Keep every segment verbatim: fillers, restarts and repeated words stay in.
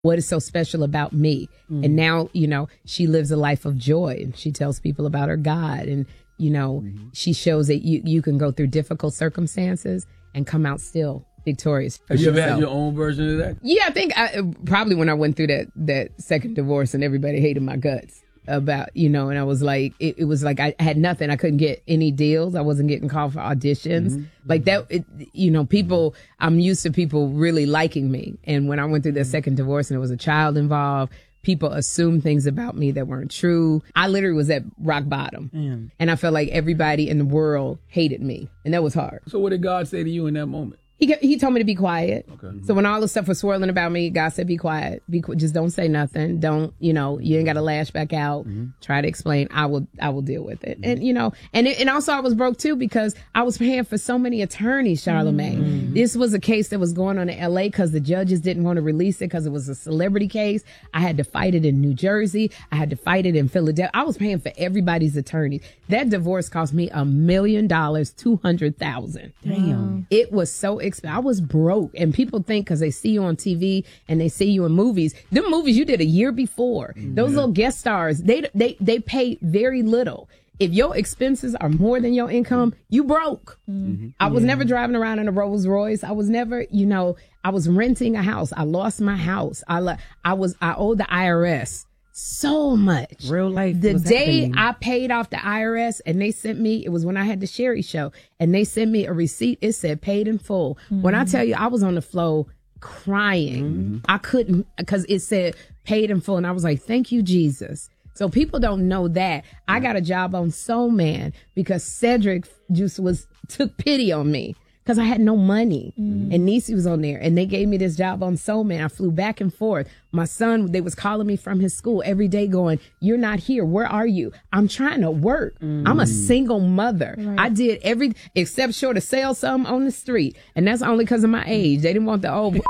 what is so special about me? Mm. And now, you know, she lives a life of joy, and she tells people about her God. And, you know, mm-hmm. she shows that you, you can go through difficult circumstances and come out still victorious. Have you ever had your own version of that? Yeah, I think I, probably when I went through that, that second divorce and everybody hated my guts about, you know, and I was like, it, it was like I had nothing. I couldn't get any deals. I wasn't getting called for auditions. Mm-hmm. Like that, it, you know, people, I'm used to people really liking me. And when I went through that second divorce and there was a child involved, people assumed things about me that weren't true. I literally was at rock bottom. Mm. And I felt like everybody in the world hated me. And that was hard. So what did God say to you in that moment? He he told me to be quiet. Okay. Mm-hmm. So when all the stuff was swirling about me, God said, be quiet. Be Just don't say nothing. Don't, you know, you ain't got to lash back out. Mm-hmm. Try to explain. I will I will deal with it. Mm-hmm. And, you know, and it, and also I was broke, too, because I was paying for so many attorneys, Charlamagne. Mm-hmm. This was a case that was going on in L A because the judges didn't want to release it because it was a celebrity case. I had to fight it in New Jersey. I had to fight it in Philadelphia. I was paying for everybody's attorneys. That divorce cost me a million dollars, two hundred thousand. Damn. It was so expensive. I was broke. And people think because they see you on T V and they see you in movies, them movies you did a year before, mm-hmm. those little guest stars, they, they, they pay very little. If your expenses are more than your income, you broke. Mm-hmm. I was yeah. never driving around in a Rolls Royce. I was never, you know, I was renting a house. I lost my house. I, lo- I was, I owed the I R S so much. Real life. The day happening. I paid off the I R S and they sent me, it was when I had the Sherry show, and they sent me a receipt. It said paid in full. Mm-hmm. When I tell you, I was on the floor crying. Mm-hmm. I couldn't, because it said paid in full. And I was like, thank you, Jesus. So people don't know that. I got a job on Soul Man because Cedric just was, took pity on me. Because I had no money. Mm. And Niecy was on there. And they gave me this job on Soul Man. I flew back and forth. My son, they was calling me from his school every day going, you're not here. Where are you? I'm trying to work. Mm. I'm a single mother. Right. I did every, except short of sell something on the street. And that's only because of my age. They didn't want the old...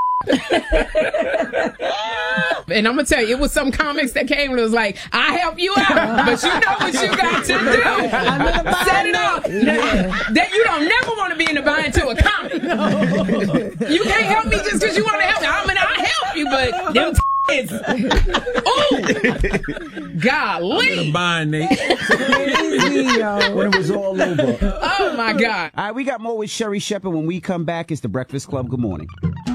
And I'm gonna tell you, it was some comics that came and it was like, I help you out, but you know what you got to do. Set it up. Yeah. That you don't never want to be in the bind to a comic. No. You can't help me just because you want to help me. I mean, I help you, but them kids. Ooh, golly. I'm in a bind, Nate. When it was all over. Oh my God. All right, we got more with Sherri Shepherd when we come back. It's the Breakfast Club. Good morning.